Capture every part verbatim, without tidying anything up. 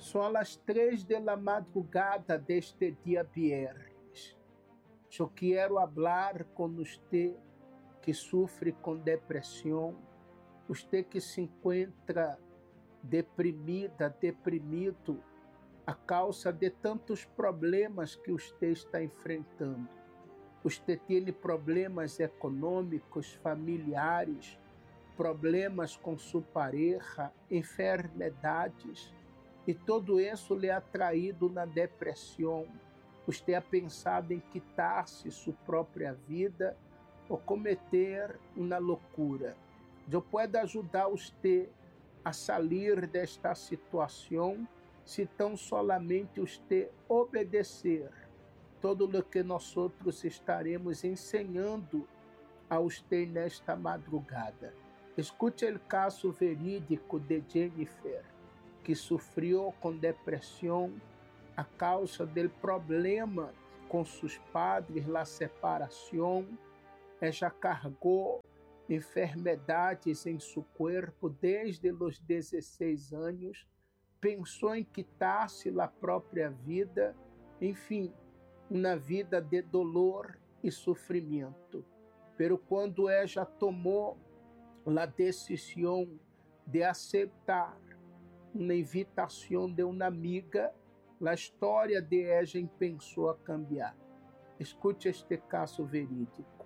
São as três da madrugada deste dia viernes. Eu quero falar com você que sofre com depressão, você que se encontra deprimida, deprimido, a causa de tantos problemas que você está enfrentando. Você tem problemas econômicos, familiares, problemas com sua pareja, enfermidades, e tudo isso lhe ha traído na depressão. Você ha pensado em quitar-se sua própria vida ou cometer uma loucura. Eu posso ajudar você a sair desta situação se tão solamente você obedecer todo o que nós outros estaremos ensinando a você nesta madrugada. Escute o caso verídico de Jennifer, que sofreu com depressão a causa do problema com seus padres, a separação. Ela carregou enfermidades em seu corpo desde os dezesseis anos, pensou em quitar-se a própria vida, enfim, uma vida de dolor e sofrimento. Pero quando ela tomou a decisão de aceitar uma invitação de uma amiga, a história de ela pensou a cambiar. Escute este caso verídico.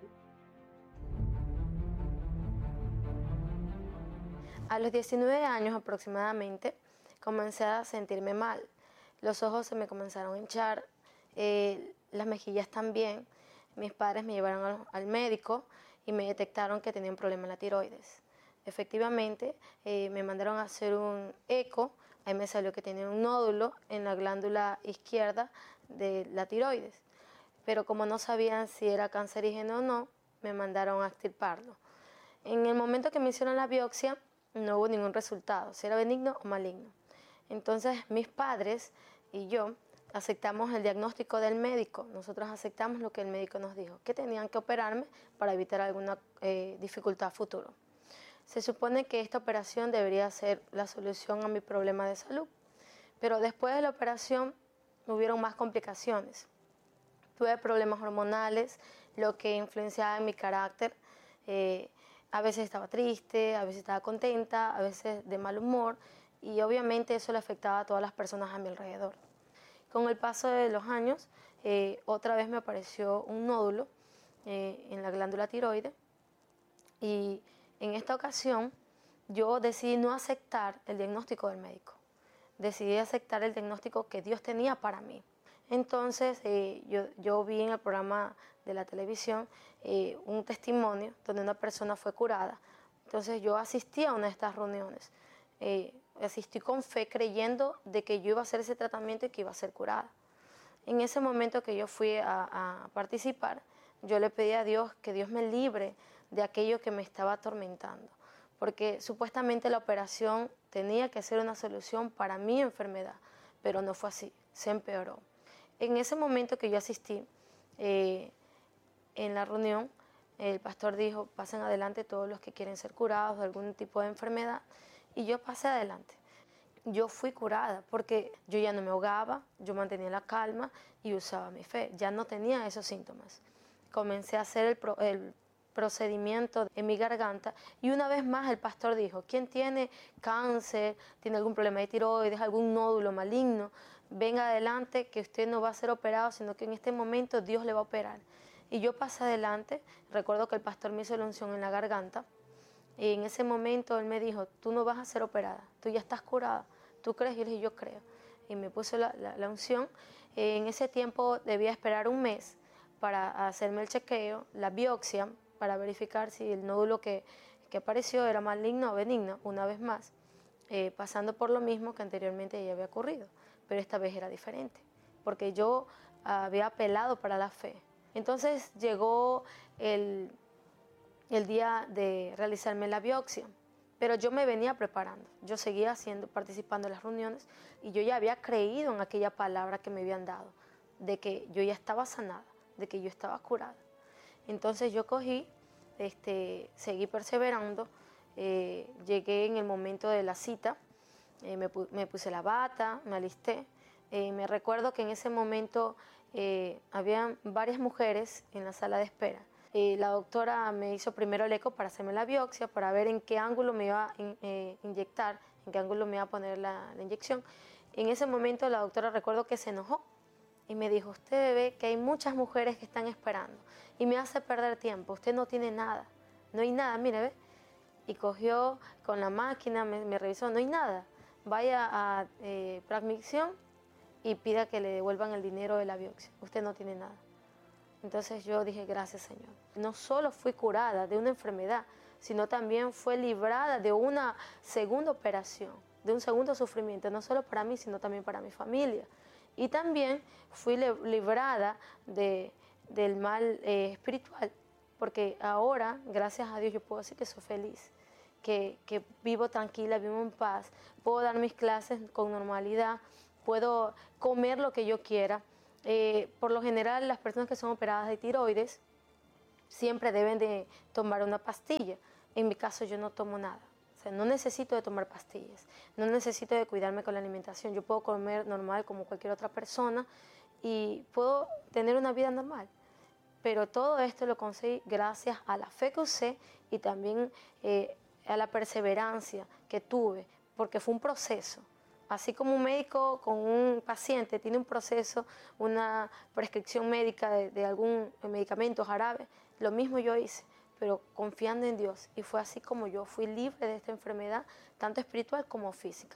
A los diecinueve años aproximadamente comencé a sentirme mal. Los ojos se me comenzaron a hinchar, eh, las mejillas también. Mis padres me llevaron al, al médico y me detectaron que tenía un problema en la tiroides. Efectivamente, eh, me mandaron a hacer un eco, ahí me salió que tenía un nódulo en la glándula izquierda de la tiroides. Pero como no sabían si era cancerígeno o no, me mandaron a extirparlo. En el momento que me hicieron la biopsia, no hubo ningún resultado, si era benigno o maligno. Entonces mis padres y yo aceptamos el diagnóstico del médico. Nosotros aceptamos lo que el médico nos dijo, que tenían que operarme para evitar alguna eh, dificultad futuro. Se supone que esta operación debería ser la solución a mi problema de salud, pero después de la operación hubieron más complicaciones. Tuve problemas hormonales, lo que influenciaba en mi carácter. Eh, a veces estaba triste, a veces estaba contenta, a veces de mal humor, y obviamente eso le afectaba a todas las personas a mi alrededor. Con el paso de los años, eh, otra vez me apareció un nódulo eh, en la glándula tiroide, y en esta ocasión yo decidí no aceptar el diagnóstico del médico. Decidí aceptar el diagnóstico que Dios tenía para mí. Entonces eh, yo, yo vi en el programa de la televisión eh, un testimonio donde una persona fue curada. Entonces yo asistí a una de estas reuniones. Eh, asistí con fe creyendo de que yo iba a hacer ese tratamiento y que iba a ser curada. En ese momento que yo fui a, a participar, yo le pedí a Dios que Dios me libre de aquello que me estaba atormentando, porque supuestamente la operación tenía que ser una solución para mi enfermedad, pero no fue así, se empeoró. En ese momento que yo asistí, eh, en la reunión, el pastor dijo, pasen adelante todos los que quieren ser curados de algún tipo de enfermedad, y yo pasé adelante. Yo fui curada porque yo ya no me ahogaba, yo mantenía la calma y usaba mi fe, ya no tenía esos síntomas. Comencé a hacer el, pro, el procedimiento en mi garganta y una vez más el pastor dijo, ¿quién tiene cáncer, tiene algún problema de tiroides, algún nódulo maligno? Venga adelante que usted no va a ser operado, sino que en este momento Dios le va a operar. Y yo pasé adelante, recuerdo que el pastor me hizo la unción en la garganta y en ese momento él me dijo, tú no vas a ser operada, tú ya estás curada, ¿tú crees? Y yo le dije, yo creo. Y me puso la, la, la unción. En ese tiempo debía esperar un mes para hacerme el chequeo, la biopsia, para verificar si el nódulo que, que apareció era maligno o benigno, una vez más, eh, pasando por lo mismo que anteriormente ya había ocurrido, pero esta vez era diferente, porque yo había apelado para la fe. Entonces llegó el, el día de realizarme la biopsia, pero yo me venía preparando, yo seguía haciendo, participando en las reuniones y yo ya había creído en aquella palabra que me habían dado, de que yo ya estaba sanada, de que yo estaba curada. Entonces yo cogí, este, seguí perseverando, eh, llegué en el momento de la cita eh, me, pu me puse la bata, me alisté. Eh, me recuerdo que en ese momento eh, había varias mujeres en la sala de espera. Eh, la doctora me hizo primero el eco para hacerme la biopsia, para ver en qué ángulo me iba a in, eh, inyectar, en qué ángulo me iba a poner la, la inyección. En ese momento la doctora, recuerdo que se enojó y me dijo: usted ve que hay muchas mujeres que están esperando y me hace perder tiempo, usted no tiene nada, no hay nada, mire, ve. Y cogió con la máquina, me, me revisó, no hay nada, vaya a eh, Pragmicción y pida que le devuelvan el dinero de la biopsia, usted no tiene nada. Entonces yo dije: gracias, Señor. No solo fui curada de una enfermedad, sino también fue librada de una segunda operación, de un segundo sufrimiento, no solo para mí, sino también para mi familia. Y también fui librada de, del mal eh, espiritual, porque ahora, gracias a Dios, yo puedo decir que soy feliz, que, que vivo tranquila, vivo en paz, puedo dar mis clases con normalidad, puedo comer lo que yo quiera. Eh, por lo general, las personas que son operadas de tiroides siempre deben de tomar una pastilla. En mi caso, yo no tomo nada. O sea, no necesito de tomar pastillas, no necesito de cuidarme con la alimentación. Yo puedo comer normal como cualquier otra persona y puedo tener una vida normal. Pero todo esto lo conseguí gracias a la fe que usé y también eh, a la perseverancia que tuve, porque fue un proceso. Así como un médico con un paciente tiene un proceso, una prescripción médica de, de algún medicamento jarabe, lo mismo yo hice, pero confiando en Dios. Y fue así como yo fui libre de esta enfermedad, tanto espiritual como física.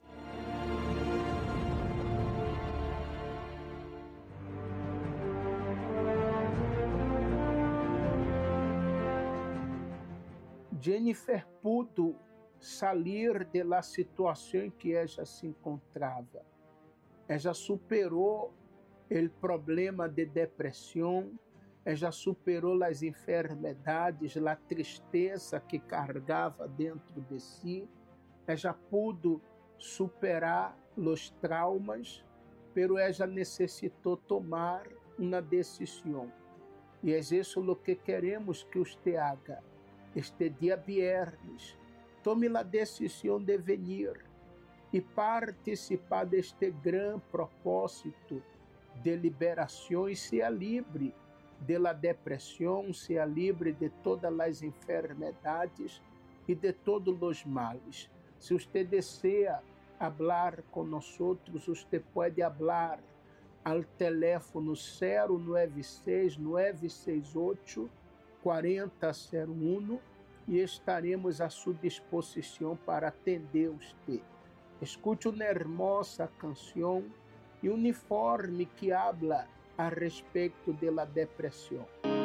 Jennifer pudo sair de la situação em que ela se encontrava. Ela superou o problema de depressão, ela superou as enfermidades, a tristeza que carregava dentro de si, ela pudo superar os traumas, pero ela necessitou tomar uma decisão. E é isso o que queremos que você haga. Este dia viernes, tome a decisão de venir e participar deste grande propósito de liberação e seja livre de la depressão, seja livre de todas as enfermidades e de todos os males. Se você deseja falar conosco, você pode falar ao teléfono zero nove seis nove seis oito quatro zero zero um e estaremos à sua disposição para atender você. Escute uma hermosa canção e uniforme que habla a respeito da depressão.